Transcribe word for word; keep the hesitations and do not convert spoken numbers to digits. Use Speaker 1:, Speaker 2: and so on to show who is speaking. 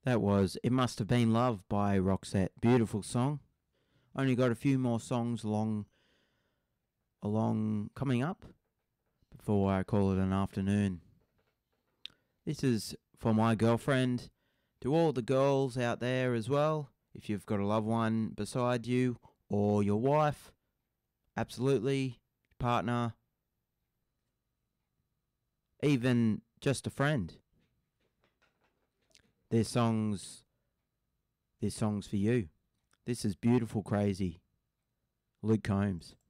Speaker 1: That was It Must Have Been Love by Roxette. Beautiful song. Only got a few more songs along, along coming up before I call it an afternoon. This is for my girlfriend, to all the girls out there as well. If you've got a loved one beside you or your wife, absolutely, partner, even just a friend. There's songs, there's songs for you. This is Beautiful Crazy, Luke Combs.